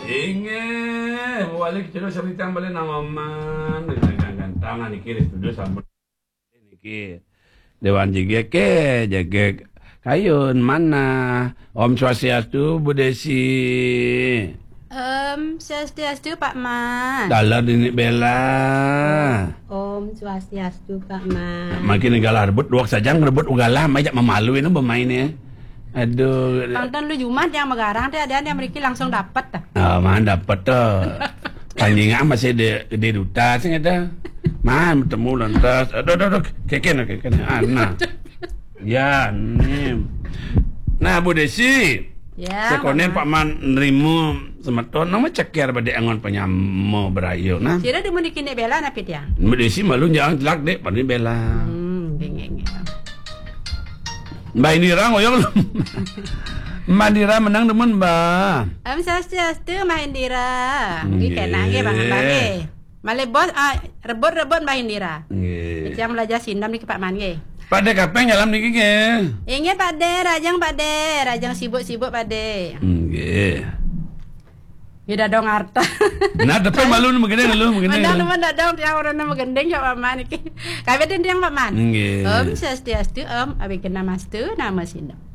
Inge, balik cerita cerita balik nama man, dengan tangan iki studio sambut niki. Dewan jege jege kayun mana Om Swastiastu Bu Desi. Swastiastu Pak Man. Dalar ini Bella. Om Swastiastu Pak Man. Makin galah rebut duak saja ngerebut ugalah majak memaluin bermainnya. Aduh. Tonton lu Jumat yang megarang teh ada yang mereka langsung dapat dah. Oh, man dapat tuh. Panjingan masih di duta sih ada. Man bertemu lantas. Aduh, keken. Anak. Ya, nih. Nah, Bu Desi. Ya. Sekonen Pak Man nerimu semeton nama ceker pada angon penyamo berayu nah. Sira di muni kini bela na pit ya. Bu Desi malu jangan telak dek pani bela. Geng. Mbak Indira ngoyong lu. Mbak Indira menang demen Mbak. Swastiastu Mbak Indira. Iki kenang ge Bang Bang. Male bos rebut Mbak Indira. Nggih. Yang belajar sindam di Pak Man ge. Pak De kapeng dalam niki ge. Inge Pak De, rajang sibuk Pak De. Nggih. Beda dong harta. Nah, tapi malu begini. Menang dong yang orang nama gendeng ya Pak Man iki. Kabeh den yang Pak Man. Nggih. Om Swastiastu Om abi kena mastu nama sindam.